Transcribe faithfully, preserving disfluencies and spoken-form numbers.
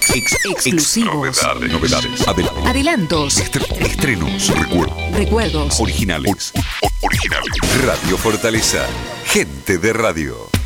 Ex exclusivos. Novedades. Novedades. Adel Adelantos. Estre estrenos. Recuerdos. Recuerdos. Originales. O originales. Radio Fortaleza. Gente de radio.